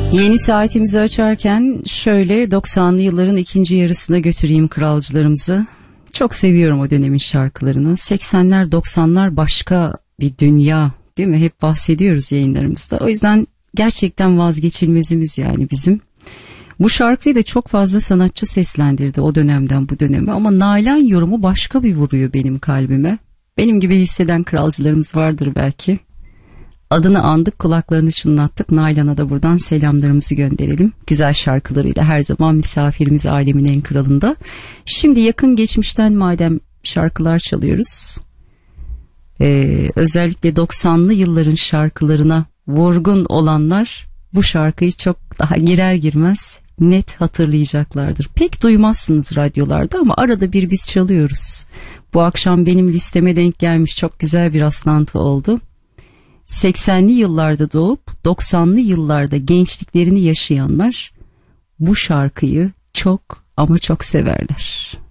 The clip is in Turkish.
Yeni saatimizi açarken şöyle 90'lı yılların ikinci yarısına götüreyim kralcılarımızı. Çok seviyorum o dönemin şarkılarını. 80'ler 90'lar başka bir dünya, değil mi? Hep bahsediyoruz yayınlarımızda. O yüzden gerçekten vazgeçilmezimiz yani bizim. Bu şarkıyı da çok fazla sanatçı seslendirdi o dönemden bu döneme. Ama Nalan yorumu başka bir vuruyor benim kalbime. Benim gibi hisseden kralcılarımız vardır belki. Adını andık, kulaklarını çınlattık. Nalan'a da buradan selamlarımızı gönderelim. Güzel şarkılarıyla her zaman misafirimiz alemin en kralında. Şimdi yakın geçmişten madem şarkılar çalıyoruz. Özellikle 90'lı yılların şarkılarına vurgun olanlar bu şarkıyı çok daha girer girmez net hatırlayacaklardır. Pek duymazsınız radyolarda ama arada bir biz çalıyoruz. Bu akşam benim listeme denk gelmiş, çok güzel bir rastlantı oldu. 80'li yıllarda doğup 90'lı yıllarda gençliklerini yaşayanlar bu şarkıyı çok ama çok severler.